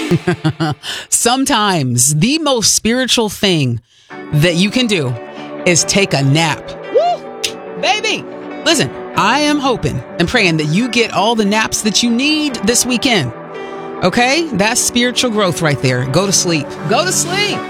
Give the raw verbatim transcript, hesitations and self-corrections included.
Sometimes the most spiritual thing that you can do is take a nap. Woo! Baby, listen, I am hoping and praying that you get all the naps that you need this weekend. Okay? That's spiritual growth right there. Go to sleep. Go to sleep.